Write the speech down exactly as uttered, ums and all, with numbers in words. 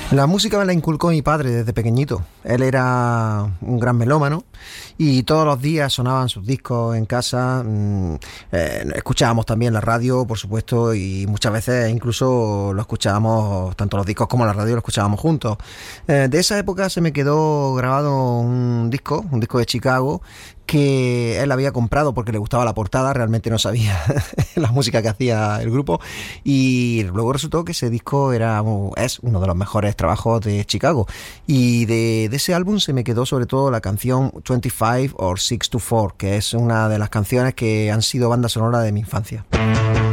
La música me la inculcó mi padre desde pequeñito. Él era un gran melómano y todos los días sonaban sus discos en casa. mm, eh, escuchábamos también la radio, por supuesto, y muchas veces incluso lo escuchábamos, tanto los discos como la radio lo escuchábamos juntos. Eh, de esa época se me quedó grabado un disco, un disco de Chicago, que él había comprado porque le gustaba la portada, realmente no sabía la música que hacía el grupo, y luego resultó que ese disco era es uno de los mejores trabajos de Chicago, y de, de ese álbum se me quedó sobre todo la canción veinticinco or six to four, que es una de las canciones que han sido banda sonora de mi infancia.